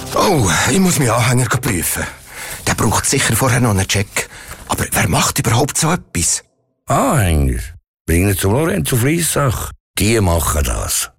Oh, ich muss meinen Anhänger prüfen. Der braucht sicher vorher noch einen Check. Aber wer macht überhaupt so etwas? Anhänger? Bringen zum Lorenzo Fliessach. Die machen das.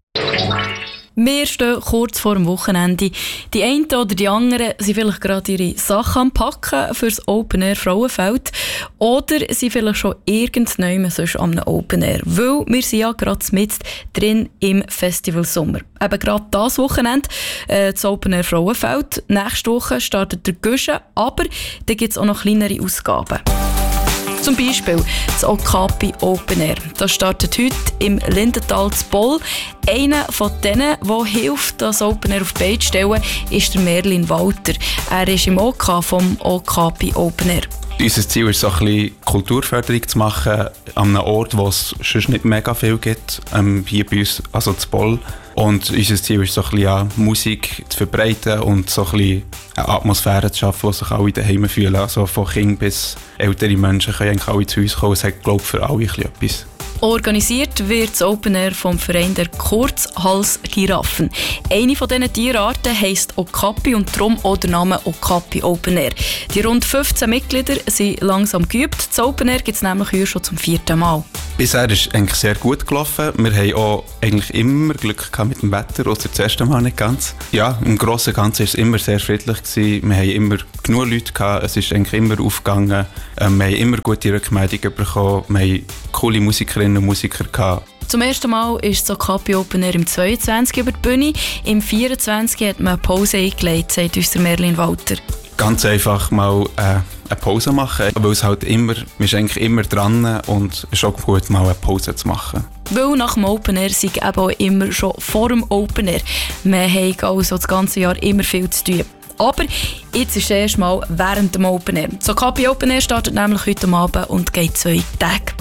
Wir stehen kurz vor dem Wochenende. Die einen oder die anderen sind vielleicht gerade ihre Sachen am Packen für das Open Air Frauenfeld oder sind vielleicht schon irgendwann sonst am Open Air, weil wir sind ja gerade mitten drin im Festival Sommer. Eben gerade das Wochenende, das Open Air Frauenfeld. Nächste Woche startet der Guschen, aber da gibt es auch noch kleinere Ausgaben. Zum Beispiel das Okapi Open Air. Das startet heute im Lindenthal zu Boll. Einer von denen, der hilft, das Open Air auf die Beine zu stellen, ist der Merlin Walter. Er ist im OK vom Okapi Open Air. Unser Ziel ist, so ein bisschen Kulturförderung zu machen an einem Ort, wo es sonst nicht mega viel gibt, hier bei uns, also zu Boll. Und unser Ziel ist, so ein bisschen Musik zu verbreiten und so ein bisschen eine Atmosphäre zu schaffen, wo sich alle daheim fühlen. Also von Kindern bis ältere Menschen können eigentlich alle zu uns kommen. Es hat, glaube ich, für alle ein bisschen etwas. Organisiert wird das Open Air vom Verein der Kurzhals-Giraffen. Eine von diesen Tierarten heisst Okapi und darum auch der Name Okapi Open Air. Die rund 15 Mitglieder sind langsam geübt. Das Open Air gibt es nämlich hier schon zum 4. Mal. Bisher ist es eigentlich sehr gut gelaufen. Wir haben auch eigentlich immer Glück gehabt mit dem Wetter, außer das erste Mal nicht ganz. Ja, im Großen und Ganzen war es immer sehr friedlich gewesen. Wir haben immer genug Leute gehabt. Es ist eigentlich immer aufgegangen. Wir haben immer gute Rückmeldungen bekommen. Wir haben coole Musikerinnen und Musiker gehabt. Zum ersten Mal ist das Okapi Open Air im 22 über die Bühne. Im 24 hat man eine Pause eingelegt, sagt uns der Merlin Walter. Ganz einfach mal eine Pause machen, weil es halt immer, man ist eigentlich immer dran und es ist auch gut, mal eine Pause zu machen. Weil nach dem Open Air sind eben auch immer schon vor dem Open Air. Wir haben also das ganze Jahr immer viel zu tun. Aber jetzt ist es erst mal während dem Open Air. Das Okapi Open Air startet nämlich heute Abend und geht 2 Tage.